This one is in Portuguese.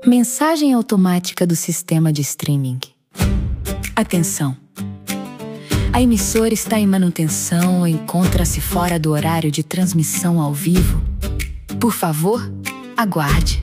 Mensagem automática do sistema de streaming. Atenção! A emissora está em manutenção ou encontra-se fora do horário de transmissão ao vivo. Por favor, aguarde.